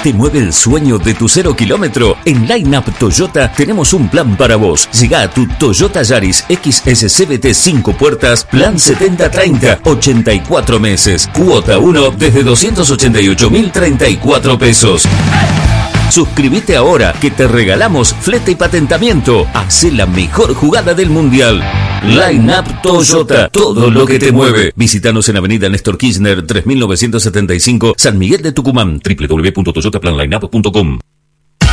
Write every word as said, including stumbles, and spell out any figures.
¿Te mueve el sueño de tu cero kilómetro? En Line Up Toyota tenemos un plan para vos. Llega a tu Toyota Yaris X S C V T cinco puertas, plan setenta treinta, ochenta y cuatro meses. Cuota uno desde doscientos ochenta y ocho mil treinta y cuatro pesos. Suscríbete ahora que te regalamos flete y patentamiento. Hacé la mejor jugada del mundial. Line Up Toyota, todo lo que te mueve. Visítanos en Avenida Néstor Kirchner tres mil novecientos setenta y cinco, San Miguel de Tucumán. doble u doble u doble u punto toyota plan line up punto com.